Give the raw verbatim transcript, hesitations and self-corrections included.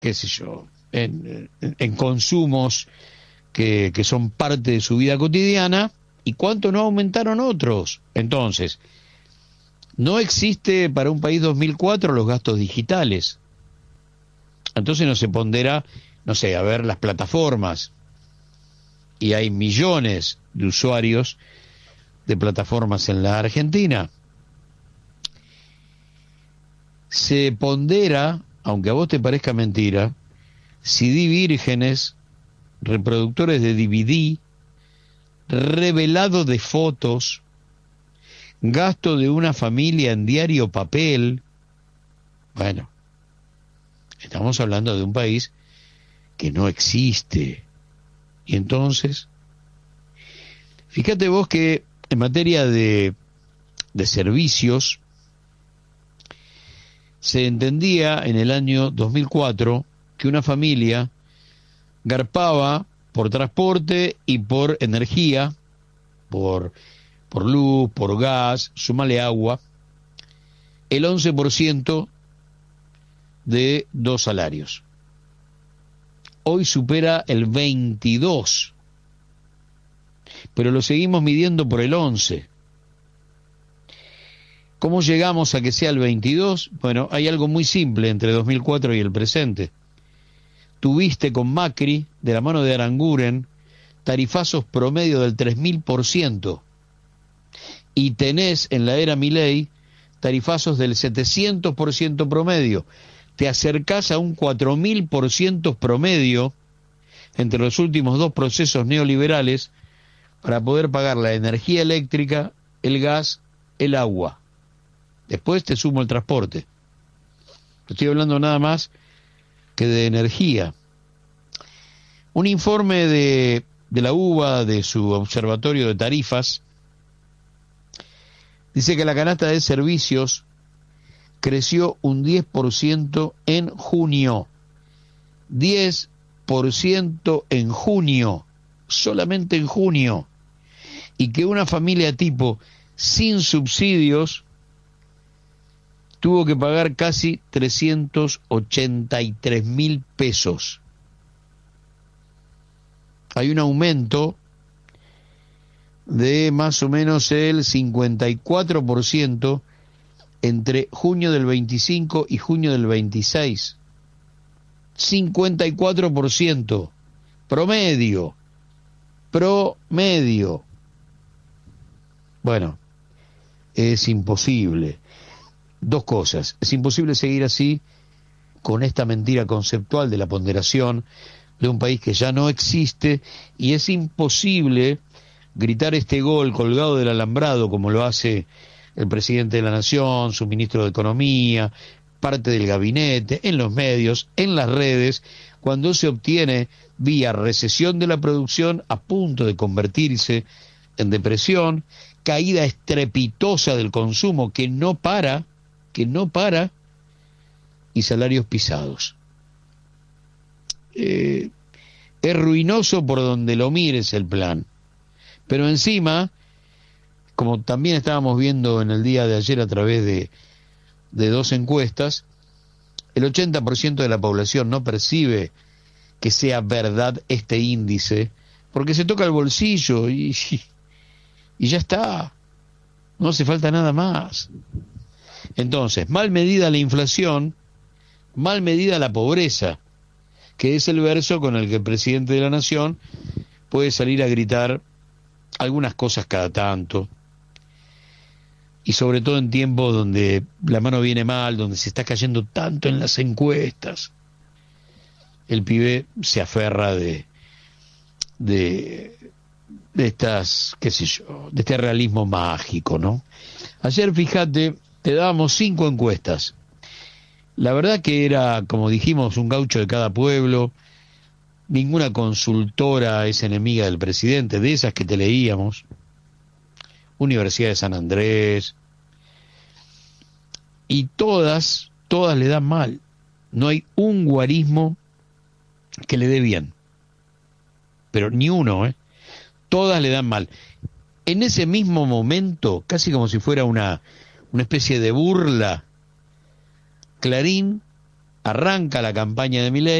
qué sé yo, en, en, en consumos que, que son parte de su vida cotidiana, y cuánto no aumentaron otros. Entonces, no existe para un país dos mil cuatro los gastos digitales. Entonces no se pondera, no sé, a ver las plataformas, y hay millones de usuarios de plataformas en la Argentina. Se pondera, aunque a vos te parezca mentira, C D vírgenes, reproductores de D V D, revelado de fotos, gasto de una familia en diario papel. Bueno, estamos hablando de un país que no existe. Y entonces, fíjate vos que en materia de, de servicios, se entendía en el año dos mil cuatro que una familia garpaba por transporte y por energía, por, por luz, por gas, súmale agua, el once por ciento de dos salarios. Hoy supera el veintidós, pero lo seguimos midiendo por el once. ¿Cómo llegamos a que sea el veintidós? Bueno, hay algo muy simple entre dos mil cuatro y el presente. Tuviste con Macri, de la mano de Aranguren, tarifazos promedio del tres mil por ciento. Y tenés en la era Milei tarifazos del setecientos por ciento promedio. Te acercás a un cuatro mil por ciento promedio entre los últimos dos procesos neoliberales para poder pagar la energía eléctrica, el gas, el agua. Después te sumo el transporte. Estoy hablando nada más que de energía. Un informe de, de la U B A, de su observatorio de tarifas, dice que la canasta de servicios creció un diez por ciento en junio. diez por ciento en junio, solamente en junio. Y que una familia tipo sin subsidios tuvo que pagar casi trescientos ochenta y tres mil pesos. Hay un aumento de más o menos el cincuenta y cuatro por ciento entre junio del veinticinco y junio del veintiséis. cincuenta y cuatro por ciento promedio. Promedio. Bueno, es imposible. Dos cosas. Es imposible seguir así con esta mentira conceptual de la ponderación de un país que ya no existe, y es imposible gritar este gol colgado del alambrado como lo hace el presidente de la Nación, su ministro de Economía, parte del gabinete, en los medios, en las redes, cuando se obtiene vía recesión de la producción a punto de convertirse en depresión, caída estrepitosa del consumo que no para, que no para, y salarios pisados. Eh, es ruinoso por donde lo mires el plan, pero encima, como también estábamos viendo en el día de ayer a través de, de dos encuestas, el ochenta por ciento de la población no percibe que sea verdad este índice, porque se toca el bolsillo y, y ya está, no hace falta nada más. Entonces, mal medida la inflación, mal medida la pobreza, que es el verso con el que el presidente de la Nación puede salir a gritar algunas cosas cada tanto, y sobre todo en tiempos donde la mano viene mal, donde se está cayendo tanto en las encuestas. El pibe se aferra de de, de estas, qué sé yo, de este realismo mágico, ¿no? Ayer, fíjate, te dábamos cinco encuestas. La verdad que era, como dijimos, un gaucho de cada pueblo. Ninguna consultora es enemiga del presidente, de esas que te leíamos. Universidad de San Andrés. Y todas, todas le dan mal. No hay un guarismo que le dé bien. Pero ni uno, ¿eh? Todas le dan mal. En ese mismo momento, casi como si fuera una, una especie de burla, Clarín arranca la campaña de Milei.